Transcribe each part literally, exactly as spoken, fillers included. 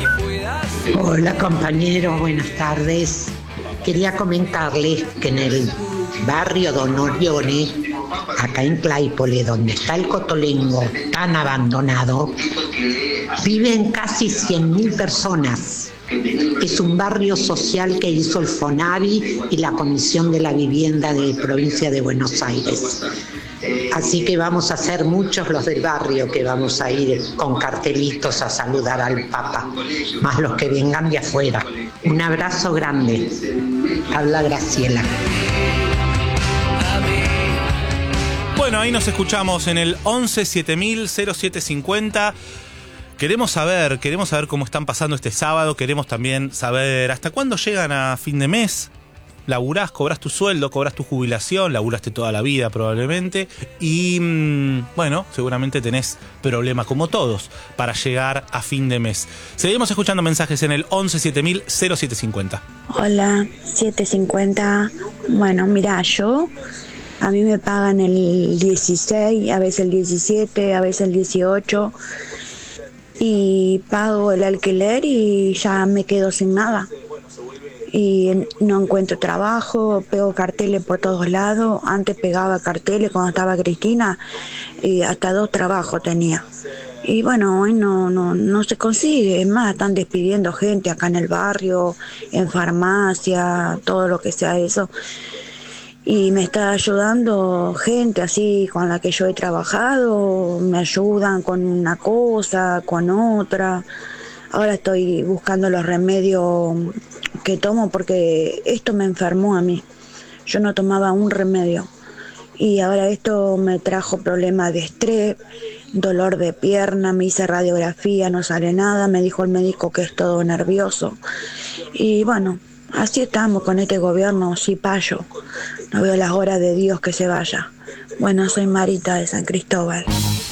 Hola compañeros, buenas tardes. Quería comentarles que en el barrio Don Orione, acá en Claypole, donde está el Cotolengo tan abandonado, viven casi cien mil personas. Es un barrio social que hizo el FONAVI y la Comisión de la Vivienda de Provincia de Buenos Aires. Así que vamos a ser muchos los del barrio que vamos a ir con cartelitos a saludar al Papa, más los que vengan de afuera. Un abrazo grande. Habla Graciela. Bueno, ahí nos escuchamos en el once siete mil cero siete cincuenta. Queremos saber, queremos saber cómo están pasando este sábado, queremos también saber hasta cuándo llegan a fin de mes. Laburás, cobrás tu sueldo, cobrás tu jubilación, laburaste toda la vida probablemente y mmm, bueno, seguramente tenés problemas como todos para llegar a fin de mes. Seguimos escuchando mensajes en el once siete mil cero siete cincuenta. Hola, siete cincuenta. Bueno, mira, yo a mí me pagan el dieciséis, a veces el diecisiete, a veces el dieciocho y pago el alquiler y ya me quedo sin nada. Y no encuentro trabajo, pego carteles por todos lados. Antes pegaba carteles cuando estaba Cristina y hasta dos trabajos tenía. Y bueno, hoy no, no, no se consigue. Es más, están despidiendo gente acá en el barrio, en farmacia, todo lo que sea eso. Y me está ayudando gente así con la que yo he trabajado, me ayudan con una cosa, con otra. Ahora estoy buscando los remedios que tomo porque esto me enfermó a mí. Yo no tomaba un remedio y ahora esto me trajo problemas de estrés, dolor de pierna, me hice radiografía, no sale nada, me dijo el médico que es todo nervioso. Y bueno, así estamos con este gobierno cipayo. No veo las horas de Dios que se vaya. Bueno, soy Marita de San Cristóbal.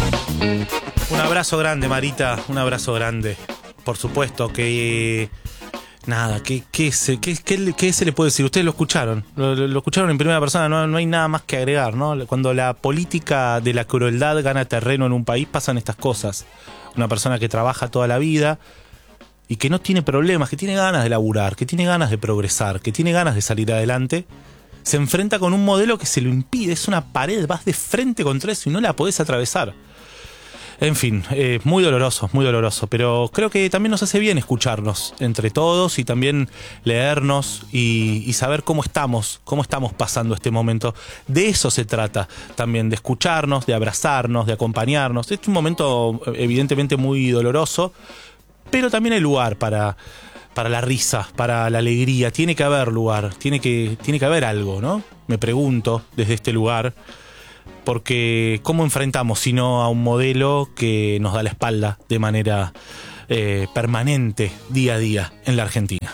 Un abrazo grande, Marita, un abrazo grande. Por supuesto que... Nada, ¿qué, qué, se, qué, qué, qué se le puede decir? Ustedes lo escucharon, lo, lo escucharon en primera persona, no, no hay nada más que agregar, ¿no? Cuando la política de la crueldad gana terreno en un país, pasan estas cosas. Una persona que trabaja toda la vida y que no tiene problemas, que tiene ganas de laburar, que tiene ganas de progresar, que tiene ganas de salir adelante, se enfrenta con un modelo que se lo impide, es una pared, vas de frente contra eso y no la podés atravesar. En fin, eh, muy doloroso, muy doloroso, pero creo que también nos hace bien escucharnos entre todos y también leernos y, y saber cómo estamos, cómo estamos pasando este momento. De eso se trata también, de escucharnos, de abrazarnos, de acompañarnos. Es un momento evidentemente muy doloroso, pero también hay lugar para, para la risa, para la alegría. Tiene que haber lugar, tiene que, tiene que haber algo, ¿no? Me pregunto desde este lugar. Porque ¿cómo enfrentamos sino a un modelo que nos da la espalda de manera eh, permanente, día a día, en la Argentina?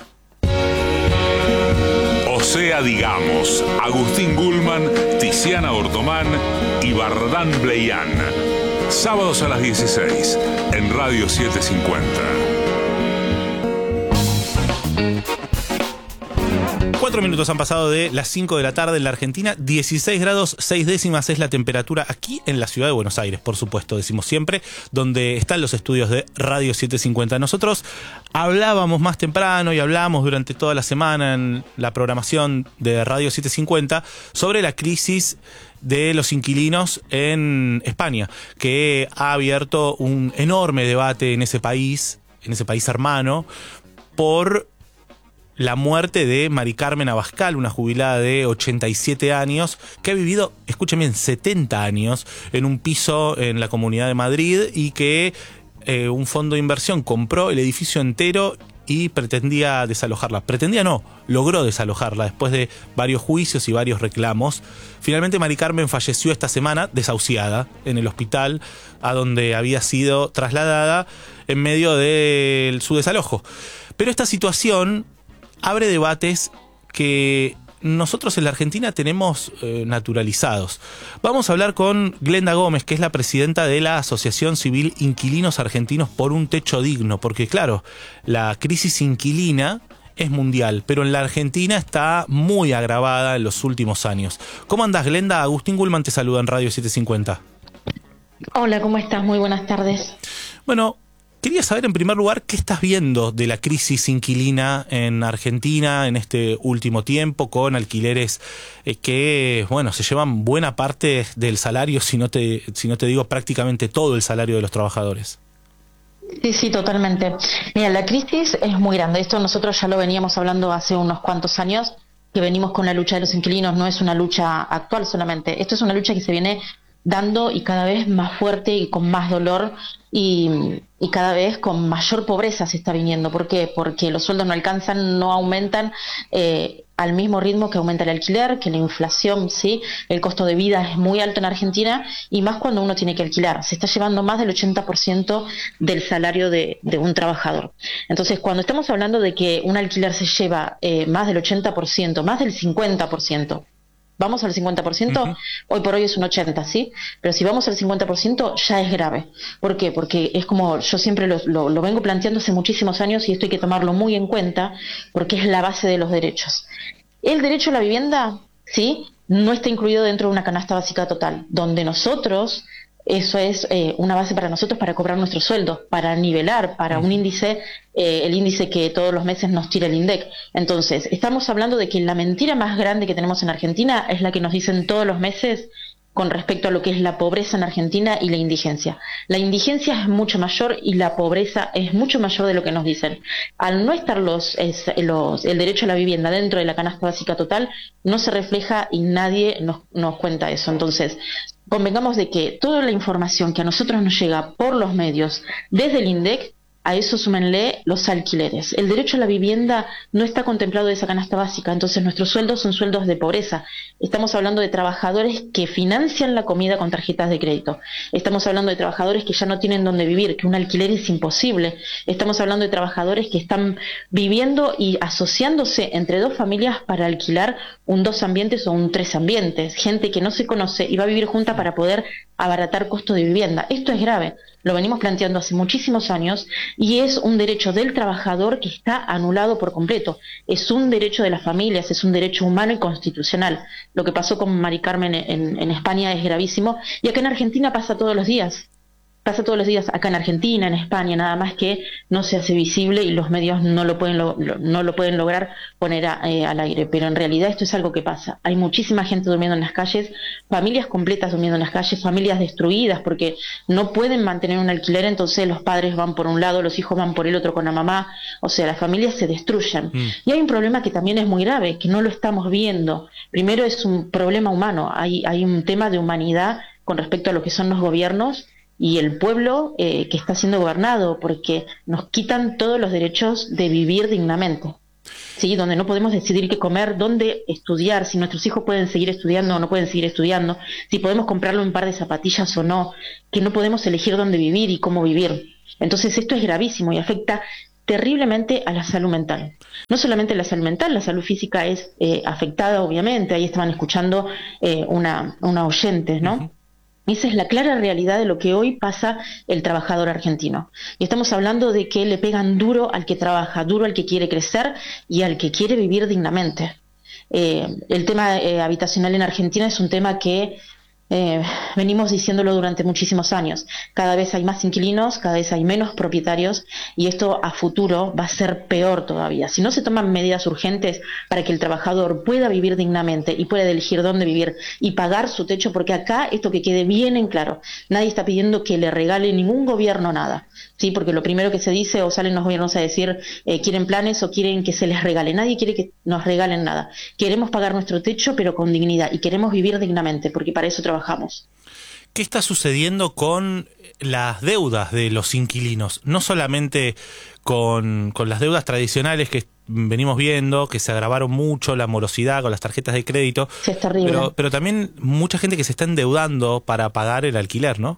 O sea, digamos, Agustín Gulman, Tiziana Ortomán y Bardán Bleian. Sábados a las dieciséis, en Radio setecientos cincuenta. Cuatro minutos han pasado de las cinco de la tarde en la Argentina. dieciséis grados seis décimas es la temperatura aquí en la ciudad de Buenos Aires, por supuesto, decimos siempre, donde están los estudios de Radio setecientos cincuenta. Nosotros hablábamos más temprano y hablamos durante toda la semana en la programación de Radio setecientos cincuenta sobre la crisis de los inquilinos en España, que ha abierto un enorme debate en ese país, en ese país hermano, por la muerte de Mari Carmen Abascal, una jubilada de ochenta y siete años, que ha vivido, escuchen bien, setenta años en un piso en la Comunidad de Madrid y que eh, un fondo de inversión compró el edificio entero y pretendía desalojarla. Pretendía no, logró desalojarla después de varios juicios y varios reclamos. Finalmente Mari Carmen falleció esta semana desahuciada en el hospital a donde había sido trasladada en medio de su desalojo. Pero esta situación abre debates que nosotros en la Argentina tenemos eh, naturalizados. Vamos a hablar con Glenda Gómez, que es la presidenta de la Asociación Civil Inquilinos Argentinos por un Techo Digno, porque claro, la crisis inquilina es mundial, pero en la Argentina está muy agravada en los últimos años. ¿Cómo andás, Glenda? Agustín Gulman te saluda en Radio setecientos cincuenta. Hola, ¿cómo estás? Muy buenas tardes. Bueno, Quería saber en primer lugar qué estás viendo de la crisis inquilina en Argentina en este último tiempo, con alquileres eh, que, bueno, se llevan buena parte del salario, si no te, si no te digo prácticamente todo el salario de los trabajadores. Sí, sí, totalmente. Mira, la crisis es muy grande. Esto nosotros ya lo veníamos hablando hace unos cuantos años, que venimos con la lucha de los inquilinos. No es una lucha actual solamente. Esto es una lucha que se viene dando y cada vez más fuerte y con más dolor y, y cada vez con mayor pobreza se está viniendo. ¿Por qué? Porque los sueldos no alcanzan, no aumentan eh, al mismo ritmo que aumenta el alquiler, que la inflación, ¿sí? El costo de vida es muy alto en Argentina y más cuando uno tiene que alquilar. Se está llevando más del ochenta por ciento del salario de, de un trabajador. Entonces, cuando estamos hablando de que un alquiler se lleva eh, más del ochenta por ciento, más del cincuenta por ciento, vamos al cincuenta por ciento, uh-huh. Hoy por hoy es un ochenta por ciento, ¿sí? Pero si vamos al cincuenta por ciento ya es grave. ¿Por qué? Porque es como yo siempre lo, lo, lo vengo planteando hace muchísimos años y esto hay que tomarlo muy en cuenta porque es la base de los derechos. El derecho a la vivienda, ¿sí? No está incluido dentro de una canasta básica total, donde nosotros, eso es eh, una base para nosotros para cobrar nuestros sueldos, para nivelar, para un índice, eh, el índice que todos los meses nos tira el INDEC. Entonces, estamos hablando de que la mentira más grande que tenemos en Argentina es la que nos dicen todos los meses con respecto a lo que es la pobreza en Argentina y la indigencia. La indigencia es mucho mayor y la pobreza es mucho mayor de lo que nos dicen. Al no estar los, es, los, el derecho a la vivienda dentro de la canasta básica total, no se refleja y nadie nos, nos cuenta eso. Entonces, convengamos de que toda la información que a nosotros nos llega por los medios desde el INDEC, a eso súmenle los alquileres. El derecho a la vivienda no está contemplado de esa canasta básica, entonces nuestros sueldos son sueldos de pobreza. Estamos hablando de trabajadores que financian la comida con tarjetas de crédito. Estamos hablando de trabajadores que ya no tienen dónde vivir, que un alquiler es imposible. Estamos hablando de trabajadores que están viviendo y asociándose entre dos familias para alquilar un dos ambientes o un tres ambientes. Gente que no se conoce y va a vivir junta para poder abaratar costo de vivienda. Esto es grave. Lo venimos planteando hace muchísimos años y es un derecho del trabajador que está anulado por completo. Es un derecho de las familias, es un derecho humano y constitucional. Lo que pasó con Mari Carmen en, en España es gravísimo y acá en Argentina pasa todos los días. Pasa todos los días acá en Argentina, en España, nada más que no se hace visible y los medios no lo pueden lo, lo, no lo pueden lograr poner a, eh, al aire. Pero en realidad esto es algo que pasa. Hay muchísima gente durmiendo en las calles, familias completas durmiendo en las calles, familias destruidas porque no pueden mantener un alquiler, entonces los padres van por un lado, los hijos van por el otro con la mamá, o sea, las familias se destruyen. Mm. Y hay un problema que también es muy grave, que no lo estamos viendo. Primero es un problema humano, hay, hay un tema de humanidad con respecto a lo que son los gobiernos y el pueblo eh, que está siendo gobernado, porque nos quitan todos los derechos de vivir dignamente, ¿sí? Donde no podemos decidir qué comer, dónde estudiar, si nuestros hijos pueden seguir estudiando o no pueden seguir estudiando, si podemos comprarle un par de zapatillas o no, que no podemos elegir dónde vivir y cómo vivir. Entonces esto es gravísimo y afecta terriblemente a la salud mental. No solamente la salud mental, la salud física es eh, afectada, obviamente. Ahí estaban escuchando eh, una, una oyente, ¿no? Uh-huh. Esa es la clara realidad de lo que hoy pasa el trabajador argentino. Y estamos hablando de que le pegan duro al que trabaja, duro al que quiere crecer y al que quiere vivir dignamente. Eh, el tema eh, habitacional en Argentina es un tema que eh, venimos diciéndolo durante muchísimos años. Cada vez hay más inquilinos, cada vez hay menos propietarios y esto a futuro va a ser peor todavía. Si no se toman medidas urgentes para que el trabajador pueda vivir dignamente y pueda elegir dónde vivir y pagar su techo, porque acá esto que quede bien en claro, nadie está pidiendo que le regale ningún gobierno nada, ¿sí? Porque lo primero que se dice o salen los gobiernos a decir eh, quieren planes o quieren que se les regale. Nadie quiere que nos regalen nada. Queremos pagar nuestro techo pero con dignidad y queremos vivir dignamente porque para eso trabajamos. ¿Qué está sucediendo con las deudas de los inquilinos? No solamente con, con las deudas tradicionales que venimos viendo, que se agravaron mucho, la morosidad con las tarjetas de crédito, sí, es terrible. Pero, pero también mucha gente que se está endeudando para pagar el alquiler, ¿no?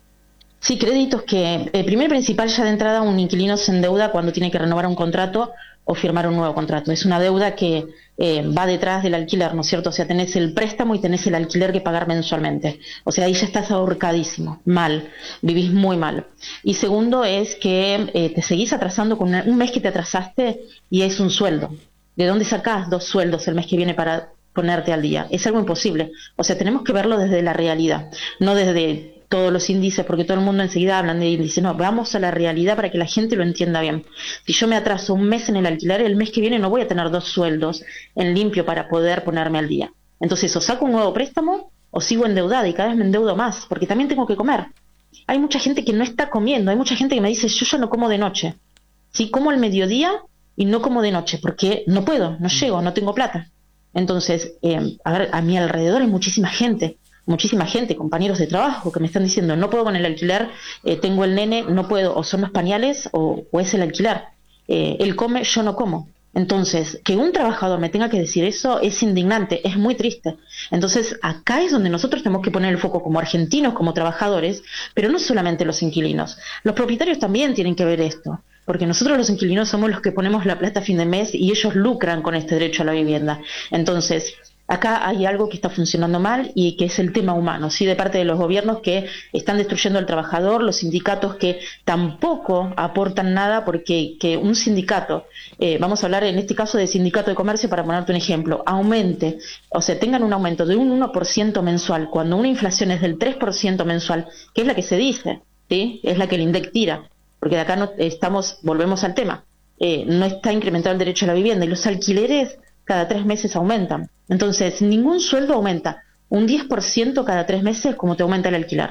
Sí, créditos que, eh, primer principal, ya de entrada un inquilino se endeuda cuando tiene que renovar un contrato o firmar un nuevo contrato. Es una deuda que eh, va detrás del alquiler, ¿no es cierto? O sea, tenés el préstamo y tenés el alquiler que pagar mensualmente. O sea, ahí ya estás ahorcadísimo, mal, vivís muy mal. Y segundo es que eh, te seguís atrasando con una, un mes que te atrasaste y es un sueldo. ¿De dónde sacás dos sueldos el mes que viene para ponerte al día? Es algo imposible. O sea, tenemos que verlo desde la realidad, no desde todos los índices, porque todo el mundo enseguida hablan de índices. No, vamos a la realidad para que la gente lo entienda bien. Si yo me atraso un mes en el alquiler, el mes que viene no voy a tener dos sueldos en limpio para poder ponerme al día. Entonces, o saco un nuevo préstamo o sigo endeudada y cada vez me endeudo más, porque también tengo que comer. Hay mucha gente que no está comiendo, hay mucha gente que me dice, yo ya no como de noche. Sí, como al mediodía y no como de noche, porque no puedo, no llego, no tengo plata. Entonces, eh, a ver, a mi alrededor hay muchísima gente, muchísima gente, compañeros de trabajo que me están diciendo, no puedo con el alquiler, eh, tengo el nene, no puedo, o son los pañales o, o es el alquiler. Eh, él come, yo no como. Entonces, que un trabajador me tenga que decir eso es indignante, es muy triste. Entonces, acá es donde nosotros tenemos que poner el foco como argentinos, como trabajadores, pero no solamente los inquilinos. Los propietarios también tienen que ver esto, porque nosotros los inquilinos somos los que ponemos la plata a fin de mes y ellos lucran con este derecho a la vivienda. Entonces, acá hay algo que está funcionando mal y que es el tema humano, ¿sí? De parte de los gobiernos que están destruyendo al trabajador, los sindicatos que tampoco aportan nada, porque que un sindicato, eh, vamos a hablar en este caso de sindicato de comercio para ponerte un ejemplo, aumente, o sea, tengan un aumento de un uno por ciento mensual, cuando una inflación es del tres por ciento mensual, que es la que se dice, ¿sí? Es la que el INDEC tira, porque de acá no estamos, volvemos al tema, eh, no está incrementado el derecho a la vivienda y los alquileres cada tres meses aumentan. Entonces, ningún sueldo aumenta. Un diez por ciento cada tres meses como te aumenta el alquiler.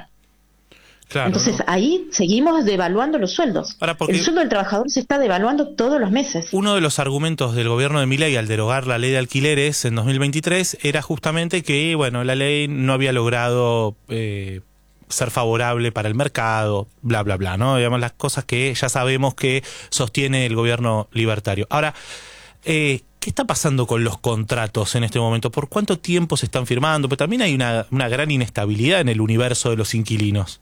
Claro, Entonces, ¿no? ahí seguimos devaluando los sueldos. Ahora, el sueldo del trabajador se está devaluando todos los meses. Uno de los argumentos del gobierno de Milei al derogar la ley de alquileres en dos mil veintitrés era justamente que, bueno, la ley no había logrado eh, ser favorable para el mercado, bla, bla, bla, ¿no? Digamos, las cosas que ya sabemos que sostiene el gobierno libertario. Ahora, eh, ¿qué está pasando con los contratos en este momento? ¿Por cuánto tiempo se están firmando? Pero también hay una, una gran inestabilidad en el universo de los inquilinos.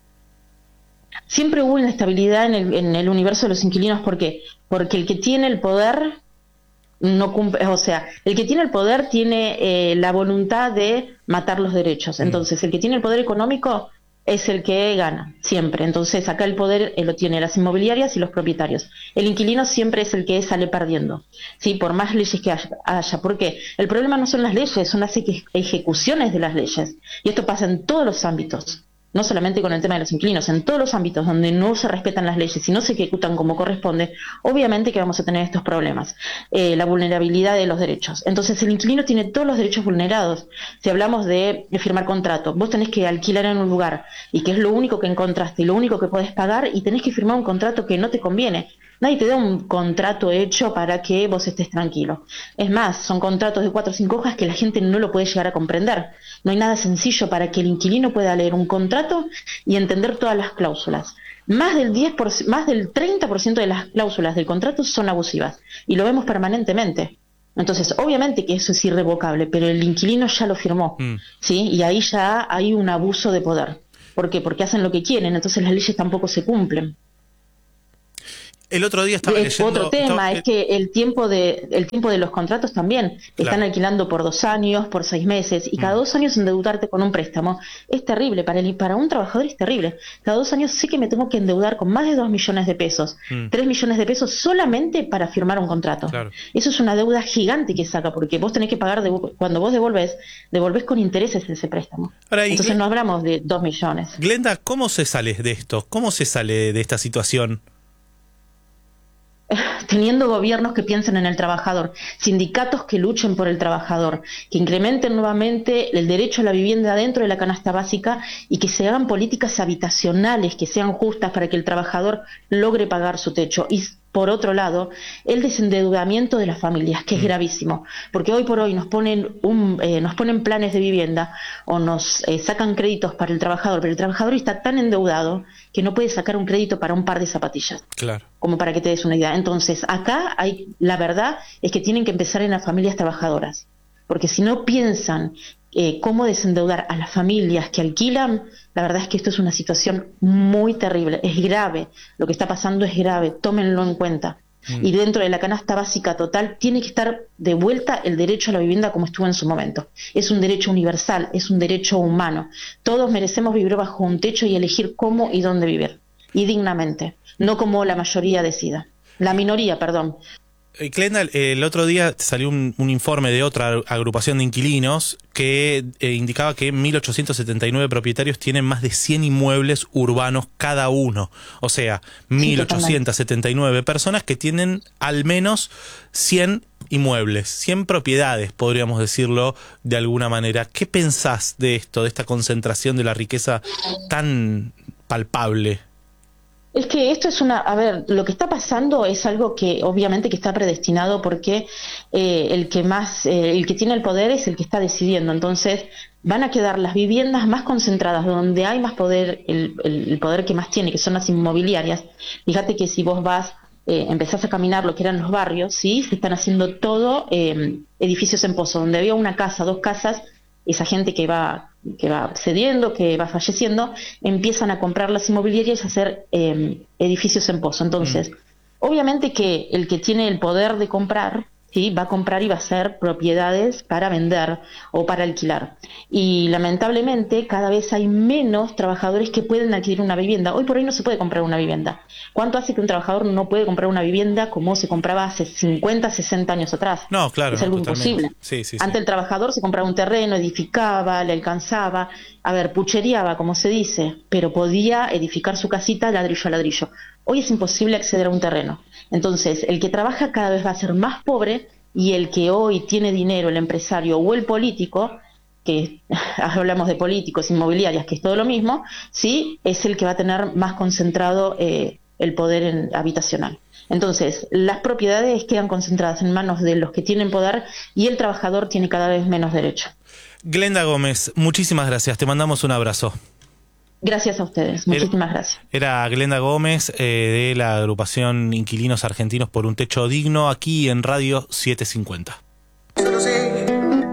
Siempre hubo inestabilidad en el, en el universo de los inquilinos. ¿Por qué? Porque el que tiene el poder no cumple, o sea, el que tiene el poder tiene eh, la voluntad de matar los derechos. Entonces, el que tiene el poder económico es el que gana, siempre. Entonces, acá el poder eh, lo tienen las inmobiliarias y los propietarios. El inquilino siempre es el que sale perdiendo, ¿sí? Por más leyes que haya. haya. ¿Por qué? El problema no son las leyes, son las ejecuciones de las leyes. Y esto pasa en todos los ámbitos. No solamente con el tema de los inquilinos, en todos los ámbitos donde no se respetan las leyes y no se ejecutan como corresponde, obviamente que vamos a tener estos problemas. Eh, la vulnerabilidad de los derechos. Entonces, el inquilino tiene todos los derechos vulnerados. Si hablamos de, de firmar contrato, vos tenés que alquilar en un lugar y que es lo único que encontraste y lo único que podés pagar, y tenés que firmar un contrato que no te conviene. Nadie te da un contrato hecho para que vos estés tranquilo. Es más, son contratos de cuatro o cinco hojas que la gente no lo puede llegar a comprender. No hay nada sencillo para que el inquilino pueda leer un contrato y entender todas las cláusulas. Más del diez por ciento, más del treinta por ciento de las cláusulas del contrato son abusivas y lo vemos permanentemente. Entonces, obviamente que eso es irrevocable, pero el inquilino ya lo firmó, mm. ¿sí? Y ahí ya hay un abuso de poder. ¿Por qué? Porque hacen lo que quieren, entonces las leyes tampoco se cumplen. El otro día estaba leyendo... Otro tema estaba... es que el tiempo de el tiempo de los contratos también. Claro. Están alquilando por dos años, por seis meses, y cada mm. dos años endeudarte con un préstamo es terrible. Para el para un trabajador es terrible. Cada dos años sé que me tengo que endeudar con más de dos millones de pesos, mm. tres millones de pesos solamente para firmar un contrato. Claro. Eso es una deuda gigante que saca, porque vos tenés que pagar, de, cuando vos devolvés, devolvés con intereses ese préstamo. Ahora, Entonces no hablamos de dos millones. Glenda, ¿cómo se sale de esto? ¿Cómo se sale de esta situación? Teniendo gobiernos que piensen en el trabajador, sindicatos que luchen por el trabajador, que incrementen nuevamente el derecho a la vivienda dentro de la canasta básica y que se hagan políticas habitacionales que sean justas para que el trabajador logre pagar su techo. Y por otro lado, el desendeudamiento de las familias, que es gravísimo, porque hoy por hoy nos ponen un, eh, nos ponen planes de vivienda o nos eh, sacan créditos para el trabajador, pero el trabajador está tan endeudado que no puede sacar un crédito para un par de zapatillas. Claro. Como para que te des una idea. Entonces, acá hay, la verdad es que tienen que empezar en las familias trabajadoras, porque si no piensan eh, cómo desendeudar a las familias que alquilan, la verdad es que esto es una situación muy terrible, es grave, lo que está pasando es grave, tómenlo en cuenta. Mm. Y dentro de la canasta básica total tiene que estar de vuelta el derecho a la vivienda como estuvo en su momento. Es un derecho universal, es un derecho humano. Todos merecemos vivir bajo un techo y elegir cómo y dónde vivir, y dignamente, no como la mayoría decida. La minoría, perdón. Glenda, el otro día salió un, un informe de otra agrupación de inquilinos que eh, indicaba que mil ochocientos setenta y nueve propietarios tienen más de cien inmuebles urbanos cada uno. O sea, mil ochocientos setenta y nueve personas que tienen al menos cien inmuebles, cien propiedades, podríamos decirlo de alguna manera. ¿Qué pensás de esto, de esta concentración de la riqueza tan palpable? Es que esto es una, a ver, lo que está pasando es algo que obviamente que está predestinado porque eh, el que más, eh, el que tiene el poder es el que está decidiendo. Entonces van a quedar las viviendas más concentradas, donde hay más poder, el, el, el poder que más tiene, que son las inmobiliarias. Fíjate que si vos vas, eh, empezás a caminar lo que eran los barrios, sí, se están haciendo todo eh, edificios en pozo, donde había una casa, dos casas, esa gente que va que va cediendo, que va falleciendo, empiezan a comprar las inmobiliarias y a hacer eh, edificios en pozo. Entonces, mm. obviamente que el que tiene el poder de comprar, ¿sí?, va a comprar y va a hacer propiedades para vender o para alquilar. Y lamentablemente cada vez hay menos trabajadores que pueden adquirir una vivienda. Hoy por hoy no se puede comprar una vivienda. ¿Cuánto hace que un trabajador no puede comprar una vivienda como se compraba hace cincuenta, sesenta años atrás? No, claro. Es algo no, imposible. Sí, sí, Antes sí. el trabajador se compraba un terreno, edificaba, le alcanzaba, a ver, puchereaba, como se dice, pero podía edificar su casita ladrillo a ladrillo. Hoy es imposible acceder a un terreno. Entonces, el que trabaja cada vez va a ser más pobre y el que hoy tiene dinero, el empresario o el político, que hablamos de políticos, inmobiliarias, que es todo lo mismo, sí, es el que va a tener más concentrado eh, el poder en, habitacional. Entonces, las propiedades quedan concentradas en manos de los que tienen poder y el trabajador tiene cada vez menos derecho. Glenda Gómez, muchísimas gracias. Te mandamos un abrazo. Gracias a ustedes, muchísimas era, gracias. Era Glenda Gómez eh, de la agrupación Inquilinos Argentinos por un Techo Digno, aquí en Radio setecientos cincuenta.